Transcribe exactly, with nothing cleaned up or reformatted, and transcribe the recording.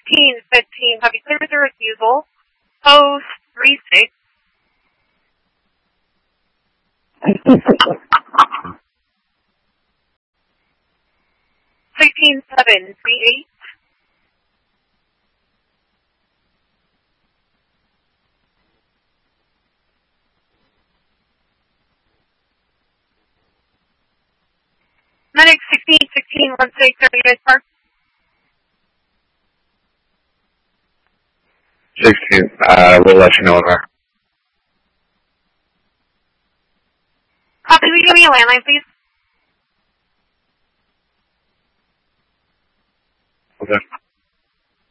sixteen fifteen, have you cleared the refusal? Post three six. sixteen seven three eight. Medic sixteen sixteen one six, thirty Park. sixteen, uh, we'll let you know when we're. Copy, will you give me a landline, please? Okay.